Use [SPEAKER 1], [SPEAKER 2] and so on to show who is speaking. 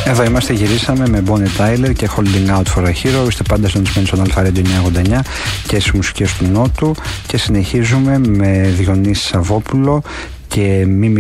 [SPEAKER 1] Εδώ είμαστε, γυρίσαμε με Bonnie Tyler και Holding Out for a Hero. Είστε πάντα συντονισμένοι στον Αλφα Radio 989 και στις μουσικές του Νότου και συνεχίζουμε με Διονύση Σαββόπουλο και Μίμη